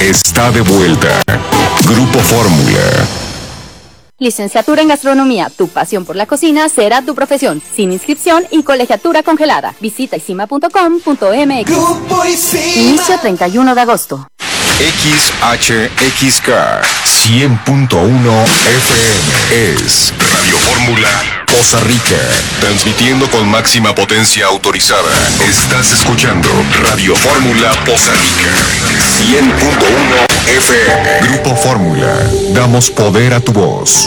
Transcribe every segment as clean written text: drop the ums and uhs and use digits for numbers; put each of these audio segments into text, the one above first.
está de vuelta. Grupo Fórmula. Licenciatura en Gastronomía, tu pasión por la cocina será tu profesión, sin inscripción y colegiatura congelada. Visita isima.com.mx. Grupo Isima. Inicio 31 de agosto. XHXK 100.1 FM es Radio Fórmula Poza Rica, transmitiendo con máxima potencia autorizada. Estás escuchando Radio Fórmula Poza Rica 100.1 FM. Grupo Fórmula, damos poder a tu voz.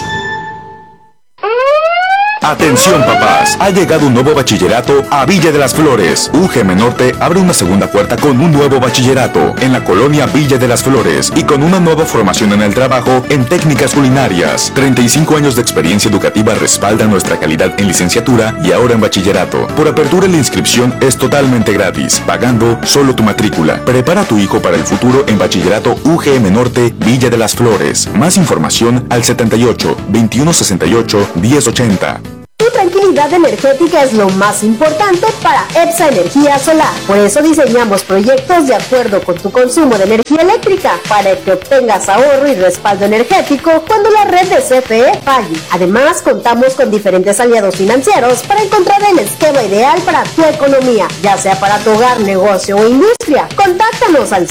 Atención papás, ha llegado un nuevo bachillerato a Villa de las Flores. UGM Norte abre una segunda puerta con un nuevo bachillerato en la colonia Villa de las Flores y con una nueva formación en el trabajo en técnicas culinarias. 35 años de experiencia educativa respaldan nuestra calidad en licenciatura y ahora en bachillerato. Por apertura la inscripción es totalmente gratis, pagando solo tu matrícula. Prepara a tu hijo para el futuro en bachillerato UGM Norte Villa de las Flores. Más información al 78 21 68 1080. Tu tranquilidad energética es lo más importante para EPSA Energía Solar. Por eso diseñamos proyectos de acuerdo con tu consumo de energía eléctrica para que obtengas ahorro y respaldo energético cuando la red de CFE falle. Además, contamos con diferentes aliados financieros para encontrar el esquema ideal para tu economía, ya sea para tu hogar, negocio o industria. Contáctanos al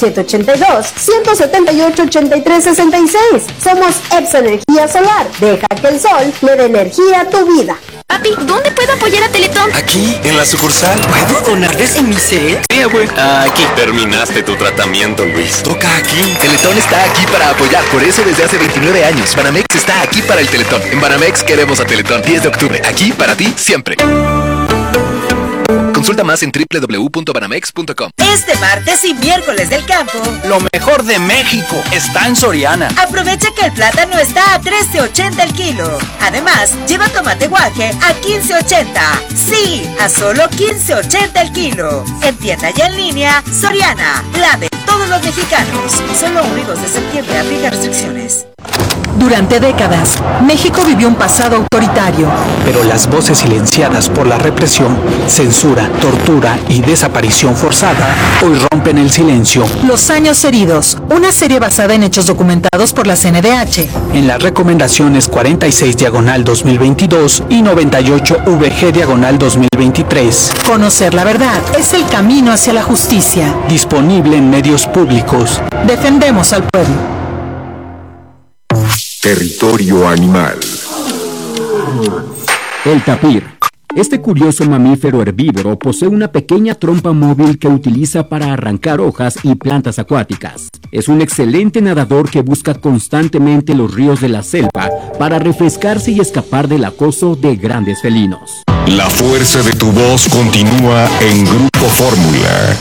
782-178-8366. Somos EPSA Energía Solar. Deja que el sol le dé energía a tu vida. Papi, ¿dónde puedo apoyar a Teletón? Aquí, en la sucursal. ¿Puedo donar desde mi CEL? Sí, güey. Aquí. Terminaste tu tratamiento, Luis. Toca aquí. Teletón está aquí para apoyar. Por eso desde hace 29 años, Banamex está aquí para el Teletón. En Banamex queremos a Teletón. 10 de octubre. Aquí para ti, siempre. Consulta más en www.banamex.com. Este martes y miércoles del campo, lo mejor de México está en Soriana. Aprovecha que el plátano está a $13.80 el kilo. Además, lleva tomate guaje a $15.80. Sí, a solo $15.80 el kilo. En tienda y en línea, Soriana, la de todos los mexicanos. Solo 1 de septiembre, aplica restricciones. Durante décadas, México vivió un pasado autoritario. Pero las voces silenciadas por la represión, censura, tortura y desaparición forzada hoy rompen el silencio. Los años heridos, una serie basada en hechos documentados por la CNDH. En las recomendaciones 46/2022 y 98/VG/2023. Conocer la verdad es el camino hacia la justicia. Disponible en medios públicos. Defendemos al pueblo. Territorio animal. El tapir. Este curioso mamífero herbívoro posee una pequeña trompa móvil que utiliza para arrancar hojas y plantas acuáticas. Es un excelente nadador que busca constantemente los ríos de la selva para refrescarse y escapar del acoso de grandes felinos. La fuerza de tu voz continúa en Grupo Fórmula.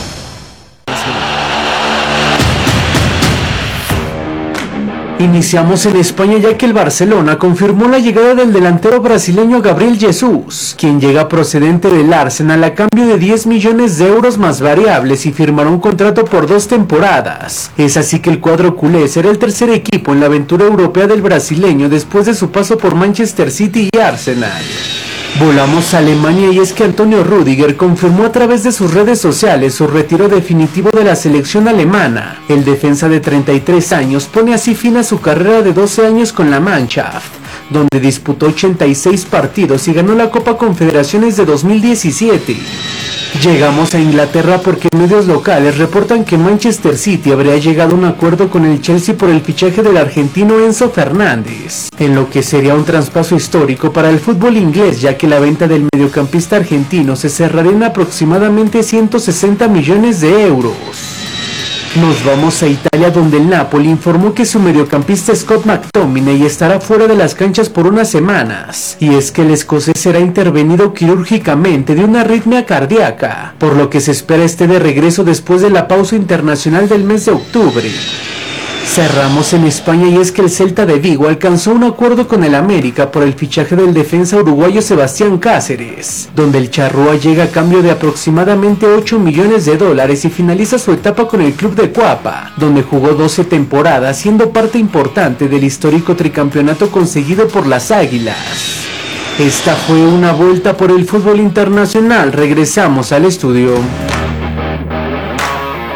Iniciamos en España ya que el Barcelona confirmó la llegada del delantero brasileño Gabriel Jesús, quien llega procedente del Arsenal a cambio de 10 millones de euros más variables y firmará un contrato por 2 temporadas. Es así que el cuadro culé será el tercer equipo en la aventura europea del brasileño después de su paso por Manchester City y Arsenal. Volamos a Alemania y es que Antonio Rüdiger confirmó a través de sus redes sociales su retiro definitivo de la selección alemana. El defensa de 33 años pone así fin a su carrera de 12 años con la Mannschaft, donde disputó 86 partidos y ganó la Copa Confederaciones de 2017. Llegamos a Inglaterra porque medios locales reportan que Manchester City habría llegado a un acuerdo con el Chelsea por el fichaje del argentino Enzo Fernández, en lo que sería un traspaso histórico para el fútbol inglés, ya que la venta del mediocampista argentino se cerraría en aproximadamente 160 millones de euros. Nos vamos a Italia, donde el Napoli informó que su mediocampista Scott McTominay estará fuera de las canchas por unas semanas, y es que el escocés será intervenido quirúrgicamente de una arritmia cardíaca, por lo que se espera esté de regreso después de la pausa internacional del mes de octubre. Cerramos en España y es que el Celta de Vigo alcanzó un acuerdo con el América por el fichaje del defensa uruguayo Sebastián Cáceres, donde el charrúa llega a cambio de aproximadamente 8 millones de dólares y finaliza su etapa con el club de Cuapa, donde jugó 12 temporadas, siendo parte importante del histórico tricampeonato conseguido por las Águilas. Esta fue una vuelta por el fútbol internacional. Regresamos al estudio.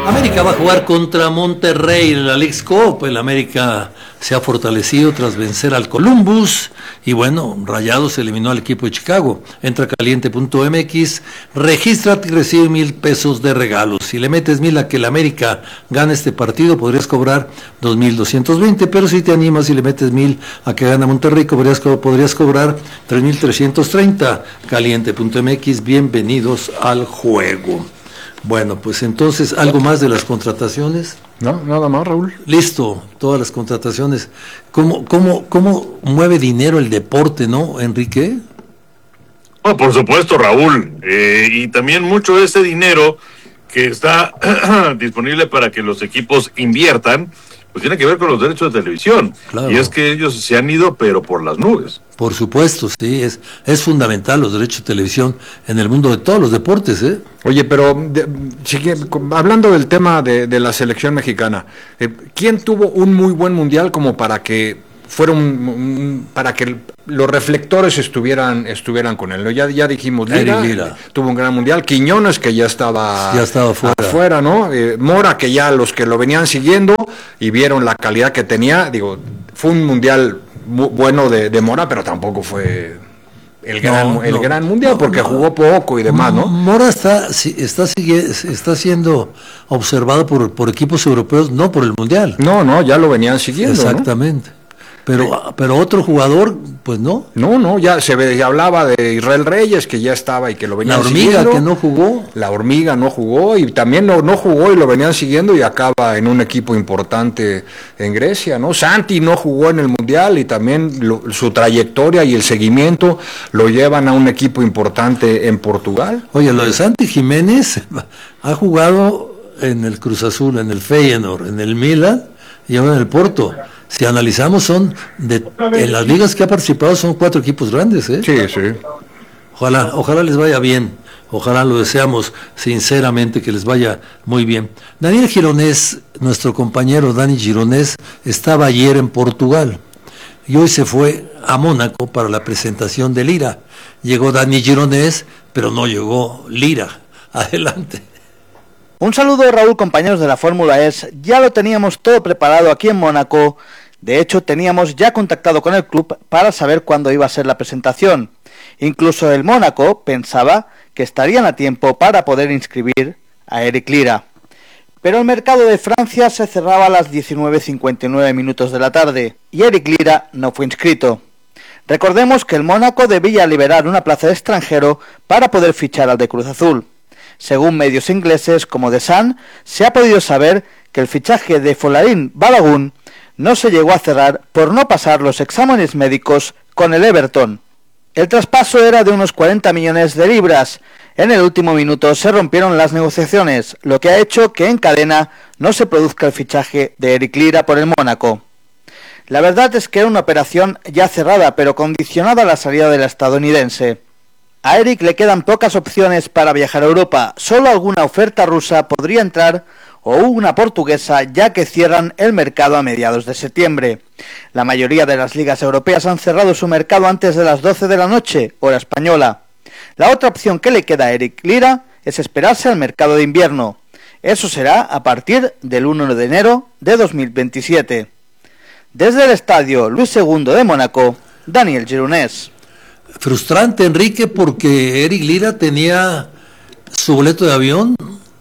América va a jugar contra Monterrey en la Leagues Cup. El América se ha fortalecido tras vencer al Columbus y bueno, Rayados eliminó al equipo de Chicago. Entra a caliente.mx, regístrate y recibe $1,000 de regalos. Si le metes 1,000 a que el América gane este partido, podrías cobrar 2,220, pero si te animas y le metes 1,000 a que gane Monterrey, podrías cobrar 3,330. Caliente.mx, bienvenidos al juego. Bueno, pues entonces, ¿algo más de las contrataciones? No, nada más, Raúl. Listo, todas las contrataciones. ¿Cómo mueve dinero el deporte, no, Enrique? Oh, por supuesto, Raúl. Y también mucho de ese dinero que está disponible para que los equipos inviertan, pues tiene que ver con los derechos de televisión. Claro. Y es que ellos se han ido, pero por las nubes. Por supuesto, sí, es fundamental los derechos de televisión en el mundo de todos los deportes, ¿eh? Oye, pero hablando del tema de la selección mexicana, ¿quién tuvo un muy buen mundial como para que fuera para que los reflectores estuvieran con él? Ya dijimos, Lira tuvo un gran mundial, Quiñones que ya estaba fuera, ¿no? Mora, que ya los que lo venían siguiendo y vieron la calidad que tenía, fue un mundial bueno de Mora, pero tampoco fue el gran mundial porque jugó poco y demás, ¿no? Mora está siendo observado por equipos europeos, no por el mundial. No, ya lo venían siguiendo. Exactamente. ¿No? Pero otro jugador, pues no. No, ya se hablaba de Israel Reyes, que ya estaba y que lo venían siguiendo. La hormiga que no jugó. La hormiga no jugó y también no jugó y lo venían siguiendo y acaba en un equipo importante en Grecia, ¿no? Santi no jugó en el Mundial y también su trayectoria y el seguimiento lo llevan a un equipo importante en Portugal. Oye, lo de Santi Jiménez ha jugado en el Cruz Azul, en el Feyenoord, en el Milan y ahora en el Porto. Si analizamos, en las ligas que ha participado son 4 equipos grandes, ¿eh? Sí. Ojalá les vaya bien. Ojalá lo deseamos sinceramente que les vaya muy bien. Daniel Gironés, nuestro compañero Dani Gironés, estaba ayer en Portugal y hoy se fue a Mónaco para la presentación de Lira. Llegó Dani Gironés, pero no llegó Lira. Adelante. Un saludo, Raúl, compañeros de la Fórmula E. Ya lo teníamos todo preparado aquí en Mónaco. De hecho, teníamos ya contactado con el club para saber cuándo iba a ser la presentación. Incluso el Mónaco pensaba que estarían a tiempo para poder inscribir a Eric Lira. Pero el mercado de Francia se cerraba a las 19:59 de la tarde y Eric Lira no fue inscrito. Recordemos que el Mónaco debía liberar una plaza de extranjero para poder fichar al de Cruz Azul. Según medios ingleses como The Sun, se ha podido saber que el fichaje de Folarin Balogun no se llegó a cerrar por no pasar los exámenes médicos con el Everton. El traspaso era de unos 40 millones de libras. En el último minuto se rompieron las negociaciones, lo que ha hecho que en cadena no se produzca el fichaje de Eric Lira por el Mónaco. La verdad es que era una operación ya cerrada, pero condicionada a la salida del estadounidense. A Eric le quedan pocas opciones para viajar a Europa, solo alguna oferta rusa podría entrar o una portuguesa, ya que cierran el mercado a mediados de septiembre. La mayoría de las ligas europeas han cerrado su mercado antes de las 12 de la noche, hora española. La otra opción que le queda a Eric Lira es esperarse al mercado de invierno. Eso será a partir del 1 de enero de 2027. Desde el estadio Luis II de Mónaco, Daniel Gironés. Frustrante, Enrique, porque Eric Lira tenía su boleto de avión,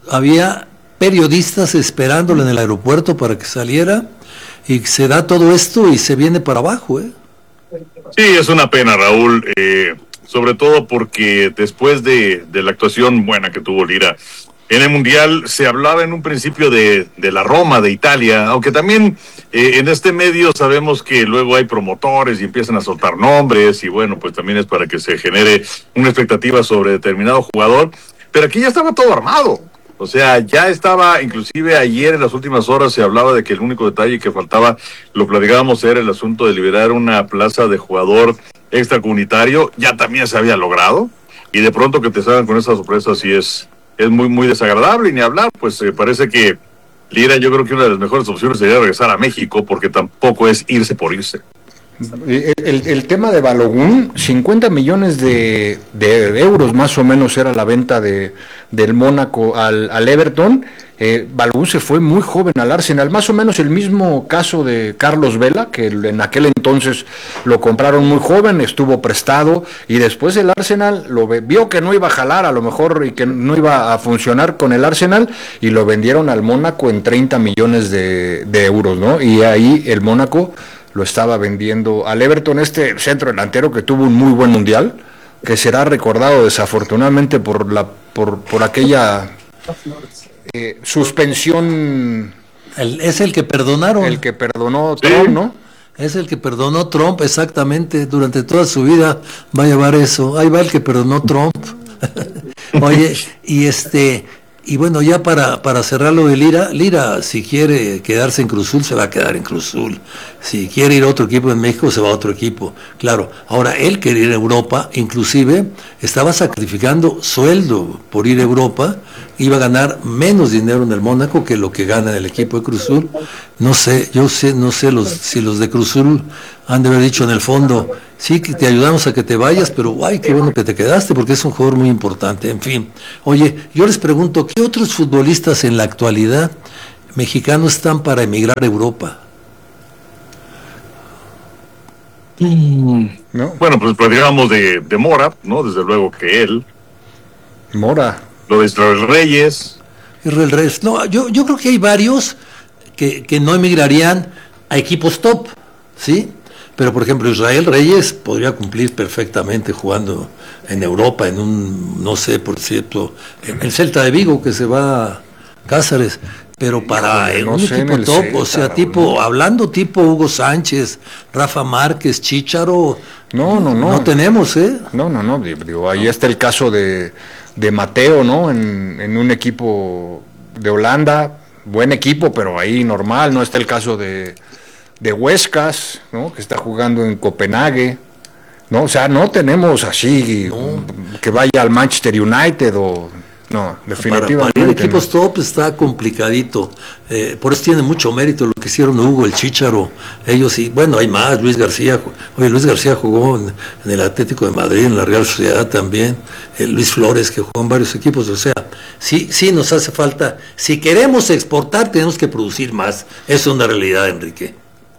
había periodistas esperándolo en el aeropuerto para que saliera y se da todo esto y se viene para abajo, ¿eh? Sí, es una pena, Raúl, sobre todo porque después de la actuación buena que tuvo Lira en el Mundial, se hablaba en un principio de la Roma, de Italia, aunque también en este medio sabemos que luego hay promotores y empiezan a soltar nombres y bueno, pues también es para que se genere una expectativa sobre determinado jugador, pero aquí ya estaba todo armado. O sea, ya estaba, inclusive ayer en las últimas horas se hablaba de que el único detalle que faltaba, lo platicábamos, era el asunto de liberar una plaza de jugador extracomunitario, ya también se había logrado, y de pronto que te salgan con esa sorpresa sí es muy, muy desagradable, y ni hablar, pues parece que Lira, yo creo que una de las mejores opciones sería regresar a México, porque tampoco es irse por irse. El tema de Balogun, 50 millones de euros más o menos era la venta del Mónaco al Everton, Balogun se fue muy joven al Arsenal, más o menos el mismo caso de Carlos Vela, que en aquel entonces lo compraron muy joven, estuvo prestado y después el Arsenal vio que no iba a jalar a lo mejor y que no iba a funcionar con el Arsenal y lo vendieron al Mónaco en 30 millones de euros, ¿no? Y ahí el Mónaco lo estaba vendiendo al Everton, este centro delantero que tuvo un muy buen mundial, que será recordado desafortunadamente por aquella suspensión. Es el que perdonaron. El que perdonó Trump, ¿no? Es el que perdonó Trump, exactamente, durante toda su vida va a llevar eso. Ahí va el que perdonó Trump. Oye, y bueno, ya para cerrar lo de Lira, si quiere quedarse en Cruz Azul, se va a quedar en Cruz Azul. Si quiere ir a otro equipo en México, se va a otro equipo. Claro, ahora él quería ir a Europa, inclusive estaba sacrificando sueldo por ir a Europa, iba a ganar menos dinero en el Mónaco que lo que gana en el equipo de Cruz Azul. No sé si los de Cruz Azul han de haber dicho en el fondo, sí, que te ayudamos a que te vayas, pero ay, qué bueno que te quedaste, porque es un jugador muy importante. En fin, oye, yo les pregunto, ¿qué otros futbolistas en la actualidad mexicanos están para emigrar a Europa? No. Bueno, pues platicamos de Mora, ¿no? Desde luego que él. Mora. Lo de Israel Reyes. Israel Reyes. No, yo creo que hay varios que no emigrarían a equipos top, ¿sí? Pero, por ejemplo, Israel Reyes podría cumplir perfectamente jugando en Europa, en un, no sé, por cierto, en el Celta de Vigo, que se va a Cáceres, pero para un equipo top, Celta, o sea, hablando tipo Hugo Sánchez, Rafa Márquez, Chícharo, no tenemos, ¿eh? No, digo, ahí está el caso de Mateo, ¿no? En un equipo de Holanda, buen equipo, pero ahí normal, no está el caso de Huescas, ¿no? Que está jugando en Copenhague, ¿no? O sea, no tenemos así que vaya al Manchester United o... No, definitivamente. Para equipos top está complicadito, por eso tiene mucho mérito lo que hicieron Hugo, el Chícharo, ellos y bueno, hay más, Luis García jugó en el Atlético de Madrid, en la Real Sociedad también, Luis Flores que jugó en varios equipos, o sea, sí nos hace falta, si queremos exportar tenemos que producir más, eso es una realidad, Enrique.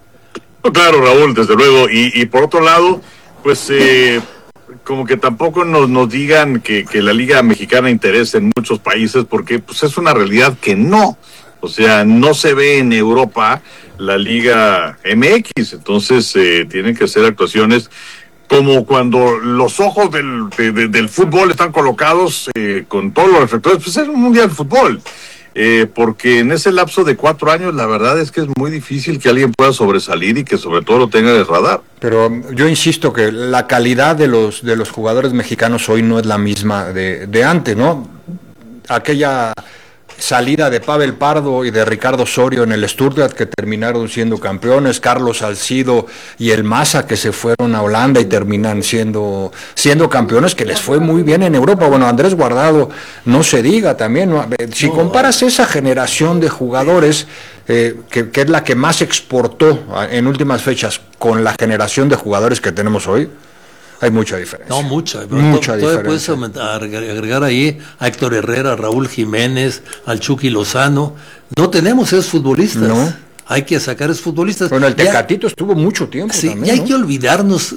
Claro, Raúl, desde luego, y por otro lado, pues como que tampoco nos digan que la Liga Mexicana interesa en muchos países, porque pues es una realidad que no, o sea, no se ve en Europa la Liga MX, entonces tienen que hacer actuaciones como cuando los ojos del fútbol están colocados con todos los reflectores, pues es un mundial de fútbol. Porque en ese lapso de 4 años la verdad es que es muy difícil que alguien pueda sobresalir y que sobre todo lo tenga de radar. Pero yo insisto que la calidad de los jugadores mexicanos hoy no es la misma de antes, ¿no? Aquella salida de Pavel Pardo y de Ricardo Osorio en el Stuttgart que terminaron siendo campeones, Carlos Salcido y el Maza que se fueron a Holanda y terminan siendo campeones, que les fue muy bien en Europa. Bueno, Andrés Guardado no se diga también, ¿no? Si comparas esa generación de jugadores que es la que más exportó en últimas fechas con la generación de jugadores que tenemos hoy, hay mucha diferencia. No, mucha diferencia. Puedes agregar ahí a Héctor Herrera, a Raúl Jiménez, al Chucky Lozano. No tenemos esos futbolistas. No. Hay que sacar esos futbolistas. Bueno, el Tecatito estuvo mucho tiempo también. Y hay que olvidarnos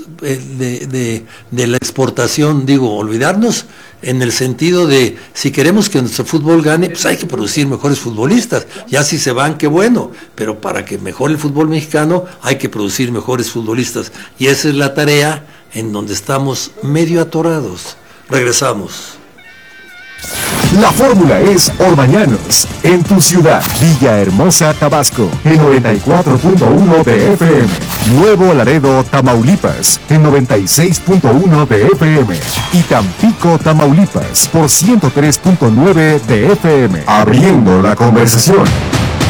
de la exportación, olvidarnos en el sentido de si queremos que nuestro fútbol gane, pues hay que producir mejores futbolistas. Ya si se van, qué bueno, pero para que mejore el fútbol mexicano hay que producir mejores futbolistas. Y esa es la tarea en donde estamos medio atorados. Regresamos. La fórmula es Orbañanos, en tu ciudad, Villahermosa, Tabasco, en 94.1 de FM. Nuevo Laredo, Tamaulipas, en 96.1 de FM. Y Tampico, Tamaulipas, por 103.9 de FM. Abriendo la conversación.